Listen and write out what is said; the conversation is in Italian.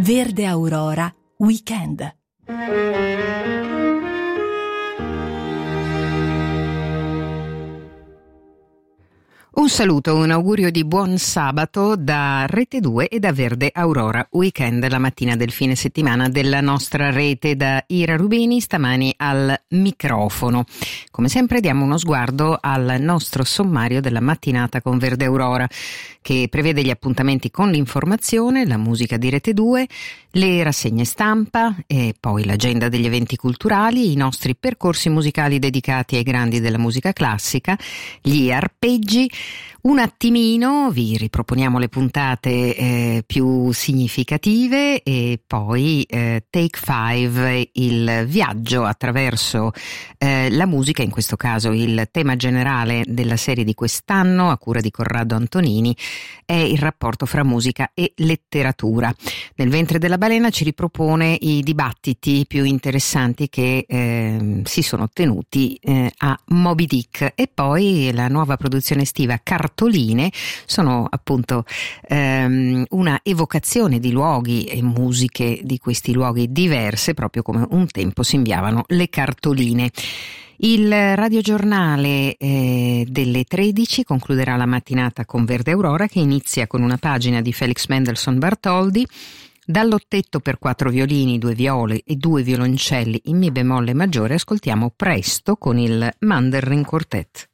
Verde Aurora Weekend. Un saluto, un augurio di buon sabato da Rete 2 e da Verde Aurora Weekend, la mattina del fine settimana della nostra rete, da Ira Rubini, stamani al microfono. Come sempre diamo uno sguardo al nostro sommario della mattinata con Verde Aurora, che prevede gli appuntamenti con l'informazione, la musica di Rete 2, le rassegne stampa e poi l'agenda degli eventi culturali, i nostri percorsi musicali dedicati ai grandi della musica classica, gli arpeggi. Un attimino vi riproponiamo le puntate più significative e poi Take 5, il viaggio attraverso la musica, in questo caso il tema generale della serie di quest'anno a cura di Corrado Antonini è il rapporto fra musica e letteratura. Nel ventre della balena ci ripropone i dibattiti più interessanti che si sono tenuti a Moby Dick, e poi la nuova produzione estiva Cartoline. Sono appunto una evocazione di luoghi e musiche di questi luoghi diverse, proprio come un tempo si inviavano le cartoline. Il radiogiornale delle 13 concluderà la mattinata con Verde Aurora, che inizia con una pagina di Felix Mendelssohn Bartholdy. Dall'ottetto per 4 violini, 2 viole e 2 violoncelli in mi bemolle maggiore ascoltiamo Presto con il Mandarin Quartet.